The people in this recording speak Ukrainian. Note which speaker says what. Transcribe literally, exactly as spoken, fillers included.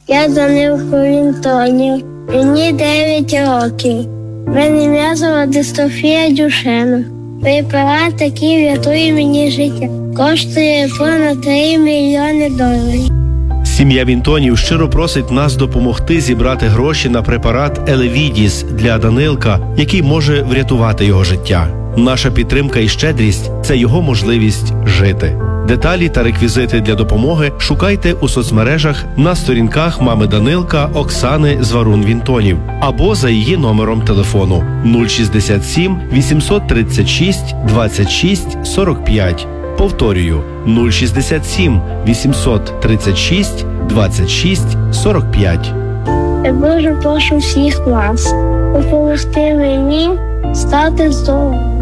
Speaker 1: Я Данилко Вінтонів, мені дев'ять років. В мене м'язова дистрофія Дюшена. Препарат, який врятує мені життя, коштує понад три мільйони доларів.
Speaker 2: Сім'я Вінтонів щиро просить нас допомогти зібрати гроші на препарат Елевідіс для Данилка, який може врятувати його життя. Наша підтримка і щедрість – це його можливість жити. Деталі та реквізити для допомоги шукайте у соцмережах на сторінках мами Данилка Оксани Зварун-Вінтонів або за її номером телефону нуль шістдесят сім вісімсот тридцять шість двадцять шість сорок п'ять. Повторюю, нуль шістдесят сім вісімсот тридцять шість двадцять шість сорок п'ять.
Speaker 1: Я дуже прошу всіх вас допомогти мені стати здоровим.